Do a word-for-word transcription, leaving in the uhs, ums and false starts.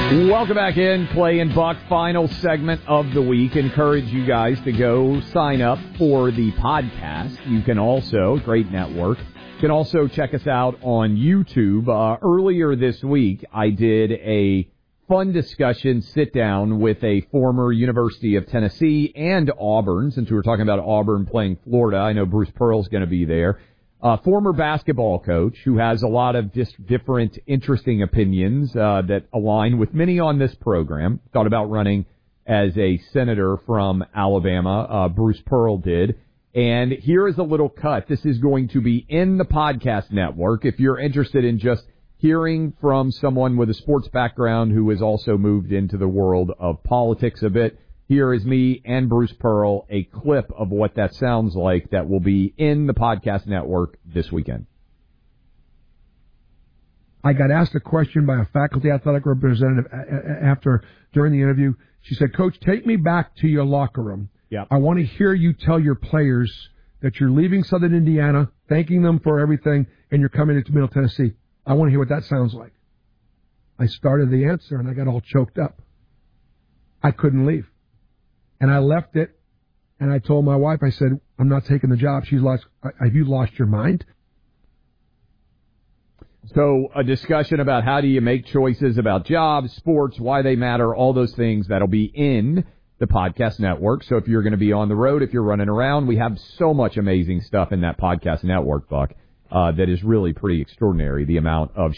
Welcome back in, Clay and Buck, final segment of the week. Encourage you guys to go sign up for the podcast. You can also, great network, you can also check us out on YouTube. Uh, earlier this week, I did a fun discussion, sit down with a former University of Tennessee and Auburn, since we were talking about Auburn playing Florida. I know Bruce Pearl's going to be there. Uh, former basketball coach who has a lot of just different interesting opinions uh, that align with many on this program. Thought about running as a senator from Alabama. Uh, Bruce Pearl did. And here is a little cut. This is going to be in the podcast network. If you're interested in just hearing from someone with a sports background who has also moved into the world of politics a bit, here is me and Bruce Pearl, a clip of what that sounds like that will be in the podcast network this weekend. I got asked a question by a faculty athletic representative after, during the interview. She said, Coach, take me back to your locker room. Yep. I want to hear you tell your players that you're leaving Southern Indiana, thanking them for everything, and you're coming into Middle Tennessee. I want to hear what that sounds like. I started the answer, and I got all choked up. I couldn't leave. And I left it, and I told my wife, I said, I'm not taking the job. She's like, have you lost your mind? So a discussion about how do you make choices about jobs, sports, why they matter, all those things that'll be in the podcast network. So if you're going to be on the road, if you're running around, we have so much amazing stuff in that podcast network, Buck, uh, that is really pretty extraordinary, the amount of